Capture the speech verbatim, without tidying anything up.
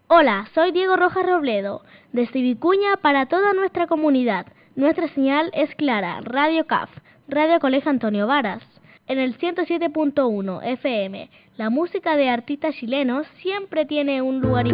Hola, soy Diego Rojas Robledo, desde Vicuña para toda nuestra comunidad. Nuestra señal es clara, Radio C A F, Radio Colegio Antonio Varas. En el ciento siete punto uno F M, la música de artistas chilenos siempre tiene un lugar